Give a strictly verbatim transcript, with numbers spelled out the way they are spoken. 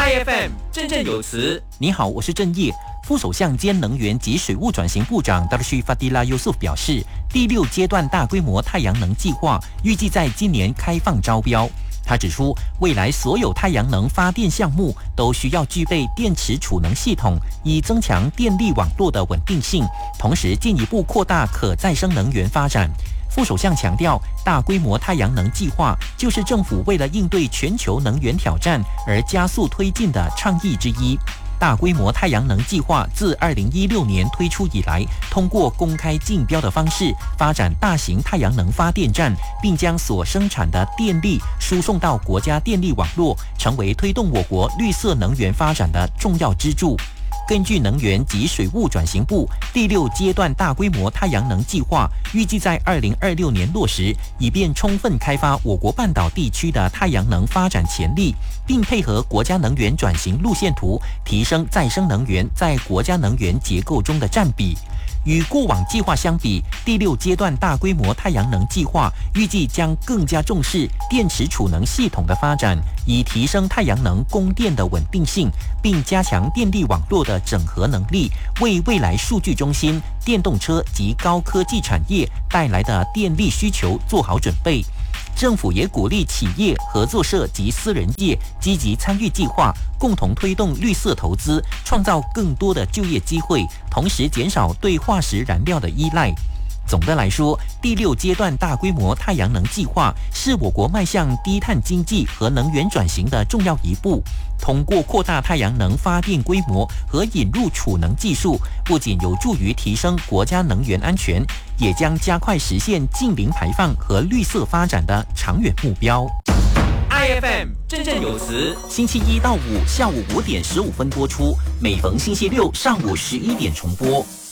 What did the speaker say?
I F M 振振有词。 你好，我是郑业。副首相兼能源及水务转型部长 Darshy Fadila Yusof 表示，第六阶段大规模太阳能计划预计在今年开放招标。他指出，未来所有太阳能发电项目都需要具备电池储能系统，以增强电力网络的稳定性，同时进一步扩大可再生能源发展。副首相强调，大规模太阳能计划就是政府为了应对全球能源挑战而加速推进的倡议之一。大规模太阳能计划自二零一六年推出以来，通过公开竞标的方式发展大型太阳能发电站，并将所生产的电力输送到国家电力网络，成为推动我国绿色能源发展的重要支柱。根据能源及水务转型部，第六阶段大规模太阳能计划预计在二零二六年落实，以便充分开发我国半岛地区的太阳能发展潜力，并配合国家能源转型路线图，提升再生能源在国家能源结构中的占比。与过往计划相比，第六阶段大规模太阳能计划预计将更加重视电池储能系统的发展，以提升太阳能供电的稳定性，并加强电力网络的整合能力，为未来数据中心、电动车及高科技产业带来的电力需求做好准备。政府也鼓励企业、合作社及私人业积极参与计划，共同推动绿色投资，创造更多的就业机会，同时减少对化石燃料的依赖。总的来说，第六阶段大规模太阳能计划是我国迈向低碳经济和能源转型的重要一步。通过扩大太阳能发电规模和引入储能技术，不仅有助于提升国家能源安全，也将加快实现净零排放和绿色发展的长远目标。 I F M 振振有词， 星期一到五下午五点十五分播出，每逢星期六上午十一点重播。